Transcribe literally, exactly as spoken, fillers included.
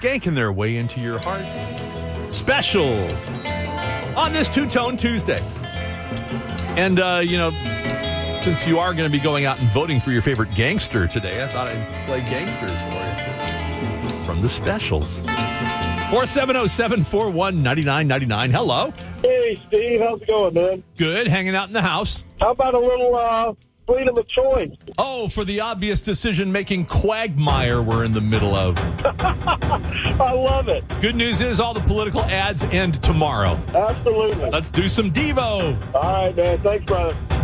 skanking their way into your heart. Special on this Two-Tone Tuesday. And, uh, you know, since you are going to be going out and voting for your favorite gangster today, I thought I'd play Gangsters for you from the Specials. four seven zero, seven four one, nine nine nine nine. Hello. Hey, Steve. How's it going, man? Good. Hanging out in the house. How about a little uh, freedom of choice? Oh, for the obvious decision-making quagmire we're in the middle of. I love it. Good news is all the political ads end tomorrow. Absolutely. Let's do some Devo. All right, man. Thanks, brother.